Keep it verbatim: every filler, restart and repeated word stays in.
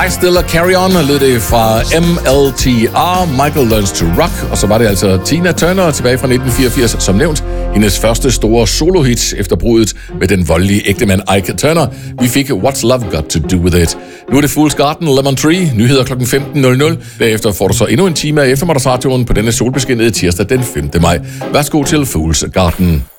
I Still Carry On lød det fra M L T R, Michael Learns to Rock, og så var det altså Tina Turner tilbage fra nitten fireogfirs, som nævnt, hendes første store solohit efter bruddet med den voldelige ægtemand Ike Turner. Vi fik What's Love Got to Do With It. Nu er det Fool's Garden, Lemon Tree, nyheder klokken femten nul nul. Derefter får du så endnu en time af eftermiddagsradioen på denne solbeskinnede tirsdag den femte maj. Værsgo til Fool's Garden.